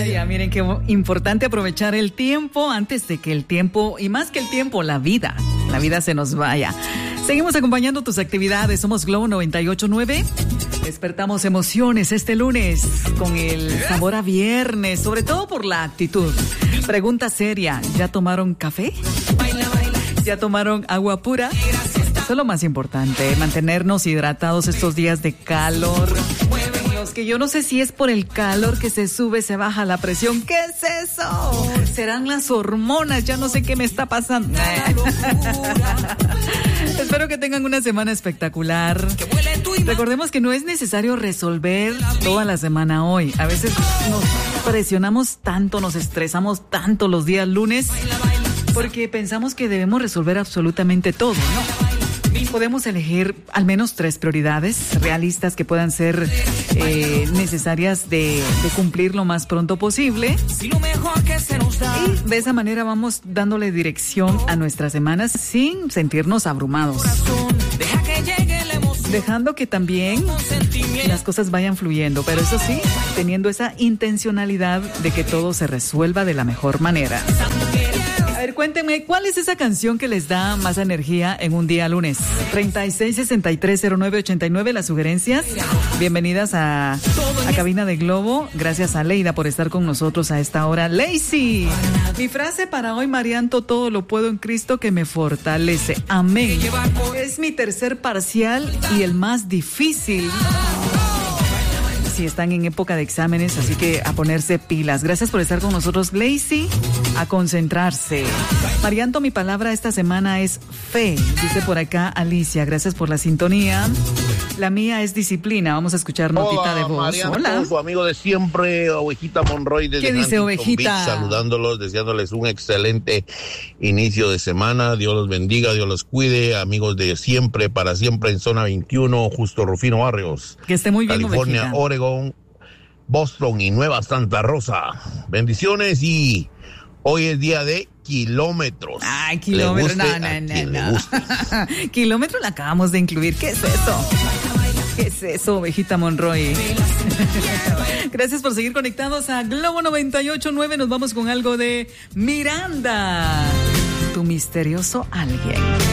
Ya, miren qué importante aprovechar el tiempo antes de que el tiempo, y más que el tiempo, la vida se nos vaya. Seguimos acompañando tus actividades. Somos Globo 98.9. Despertamos emociones este lunes con el sabor a viernes, sobre todo por la actitud. Pregunta seria, ¿ya tomaron café? ¿Ya tomaron agua pura? Eso es lo más importante, mantenernos hidratados estos días de calor. Que yo no sé si es por el calor que se sube, se baja la presión. ¿Qué es eso? Serán las hormonas, ya no sé qué me está pasando. Espero que tengan una semana espectacular. Recordemos que no es necesario resolver toda la semana hoy. A veces nos presionamos tanto, nos estresamos tanto los días lunes porque pensamos que debemos resolver absolutamente todo, ¿no? Podemos elegir al menos 3 prioridades realistas que puedan ser necesarias de cumplir lo más pronto posible. Y de esa manera vamos dándole dirección a nuestras semanas sin sentirnos abrumados. Dejando que también las cosas vayan fluyendo, pero eso sí, teniendo esa intencionalidad de que todo se resuelva de la mejor manera. A ver, cuéntenme, ¿cuál es esa canción que les da más energía en un día lunes? 36630989, las sugerencias. Bienvenidas a Cabina de Globo. Gracias a Leida por estar con nosotros a esta hora. Lacey, mi frase para hoy, Marianto: todo lo puedo en Cristo que me fortalece. Amén. Es mi tercer parcial y el más difícil. Si están en época de exámenes, así que a ponerse pilas. Gracias por estar con nosotros, Lacey. A concentrarse. Marianto, mi palabra esta semana es fe, dice por acá Alicia. Gracias por la sintonía. La mía es disciplina. Vamos a escuchar notita de voz. Marianto, hola, su amigo de siempre, Ovejita Monroy desde ¿qué dice Huntington Ovejita? Beach, saludándolos, deseándoles un excelente inicio de semana. Dios los bendiga, Dios los cuide. Amigos de siempre, para siempre en Zona 21, Justo Rufino Barrios. Que esté muy bien, California, Ovejita. Oregon, Boston y Nueva Santa Rosa. Bendiciones, y hoy es día de kilómetros. Ay, kilómetros, no. Kilómetros la acabamos de incluir. ¿Qué es eso? ¿Qué es eso, Ovejita Monroy? Gracias por seguir conectados a Globo 98.9. Nos vamos con algo de Miranda, tu misterioso alguien.